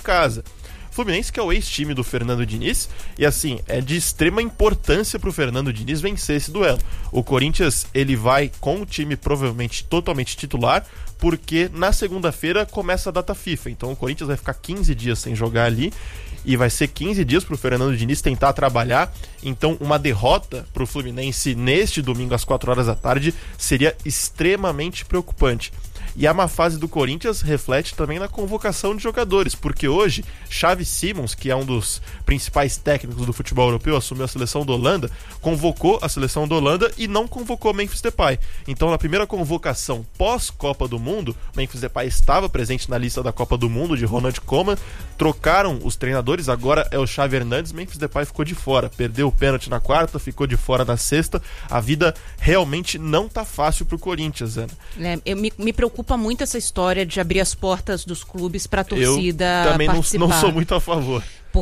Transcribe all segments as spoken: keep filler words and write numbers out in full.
casa. Fluminense que é o ex-time do Fernando Diniz, e assim, é de extrema importância pro Fernando Diniz vencer esse duelo. O Corinthians, ele vai com o time provavelmente totalmente titular, porque na segunda-feira começa a data FIFA, então o Corinthians vai ficar quinze dias sem jogar ali, e vai ser quinze dias pro Fernando Diniz tentar trabalhar, então uma derrota pro Fluminense neste domingo às quatro horas da tarde seria extremamente preocupante. E a má fase do Corinthians reflete também na convocação de jogadores, porque hoje, Xavi Simons, que é um dos principais técnicos do futebol europeu, assumiu a seleção da Holanda, convocou a seleção da Holanda e não convocou Memphis Depay. Então, na primeira convocação pós-Copa do Mundo, Memphis Depay estava presente na lista da Copa do Mundo de Ronald Koeman, trocaram os treinadores, agora é o Xavi Hernandes, Memphis Depay ficou de fora, perdeu o pênalti na quarta, ficou de fora na sexta, a vida realmente não tá fácil pro Corinthians, Ana. É, eu me, me preocupa muito essa história de abrir as portas dos clubes para a torcida eu também participar. Não, não sou muito a favor.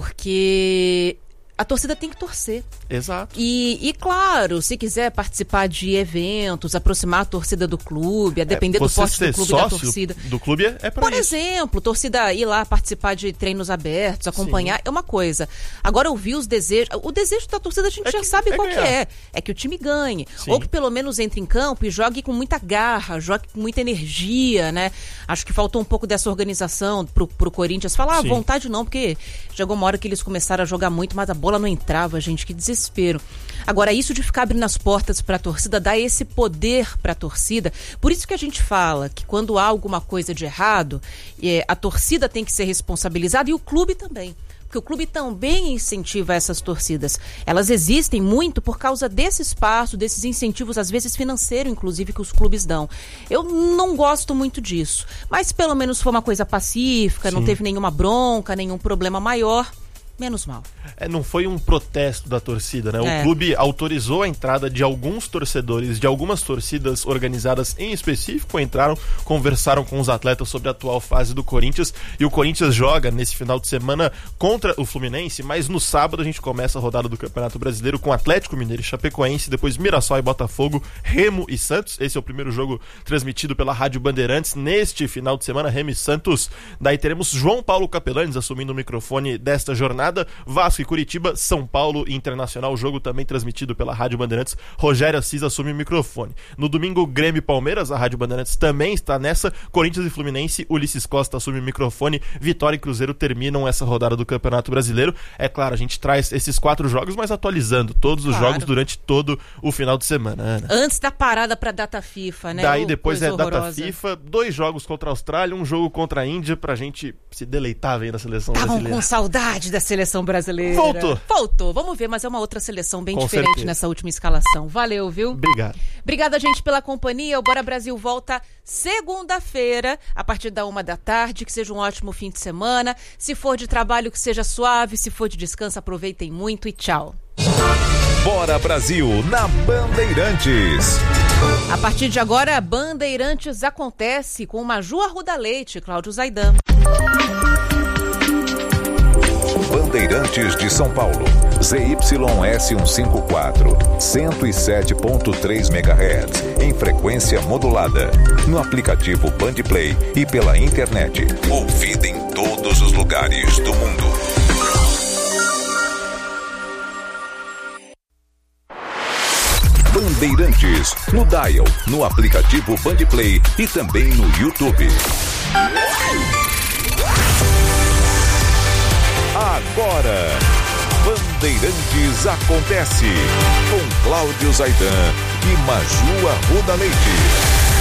Porque a torcida tem que torcer. Exato. E, e claro, se quiser participar de eventos, aproximar a torcida do clube, a depender é, do porte do clube e da torcida. Do clube é, é pra Por isso. exemplo, torcida ir lá participar de treinos abertos, acompanhar, Sim. é uma coisa. Agora, ouvir os desejos. O desejo da torcida a gente é já que, sabe é qual que é. É que o time ganhe. Sim. Ou que pelo menos entre em campo e jogue com muita garra, jogue com muita energia, né? Acho que faltou um pouco dessa organização pro, pro Corinthians. Falar, ah, vontade não, porque chegou uma hora que eles começaram a jogar muito, mas a bola não entrava, gente, que desespero. Agora, isso de ficar abrindo as portas para a torcida, dá esse poder para a torcida. Por isso que a gente fala que quando há alguma coisa de errado, é, a torcida tem que ser responsabilizada e o clube também. Porque o clube também incentiva essas torcidas. Elas existem muito por causa desse espaço, desses incentivos, às vezes financeiro, inclusive, que os clubes dão. Eu não gosto muito disso. Mas pelo menos foi uma coisa pacífica, Sim. não teve nenhuma bronca, nenhum problema maior. Menos mal. É, não foi um protesto da torcida, né? O é. clube autorizou a entrada de alguns torcedores, de algumas torcidas organizadas em específico, entraram, conversaram com os atletas sobre a atual fase do Corinthians, e o Corinthians joga nesse final de semana contra o Fluminense, mas no sábado a gente começa a rodada do Campeonato Brasileiro com Atlético Mineiro e Chapecoense, depois Mirassol e Botafogo, Remo e Santos. Esse é o primeiro jogo transmitido pela Rádio Bandeirantes neste final de semana, Remo e Santos. Daí teremos João Paulo Capelanes assumindo o microfone desta jornada, Vasco e Curitiba, São Paulo e Internacional, jogo também transmitido pela Rádio Bandeirantes. Rogério Assis assume o microfone. No domingo, Grêmio e Palmeiras, a Rádio Bandeirantes também está nessa. Corinthians e Fluminense, Ulisses Costa assume o microfone. Vitória e Cruzeiro terminam essa rodada do Campeonato Brasileiro. É claro, a gente traz esses quatro jogos, mas atualizando todos os claro. jogos durante todo o final de semana, Ana. Antes da parada para a data FIFA, né? Daí depois é horrorosa. data FIFA, dois jogos contra a Austrália, um jogo contra a Índia, pra gente se deleitar vendo a seleção Tavam brasileira. Com saudade da seleção brasileira. Voltou. Voltou. Vamos ver, mas é uma outra seleção bem Com diferente certeza. Nessa última escalação. Valeu, viu? Obrigado. Obrigada, gente, pela companhia. O Bora Brasil volta segunda-feira, a partir da uma da tarde. Que seja um ótimo fim de semana. Se for de trabalho, que seja suave. Se for de descanso, aproveitem muito e tchau. Bora Brasil na Bandeirantes. A partir de agora, Bandeirantes acontece com Maju Arruda Leite, Cláudio Zaidan. Bandeirantes de São Paulo, Z Y S cento e cinquenta e quatro, cento e sete ponto três megahertz, em frequência modulada, no aplicativo Bandplay e pela internet, ouvida em todos os lugares do mundo. Bandeirantes, no Dial, no aplicativo Bandplay e também no YouTube. Agora, Bandeirantes acontece com Cláudio Zaidan e Maju Arruda Leite.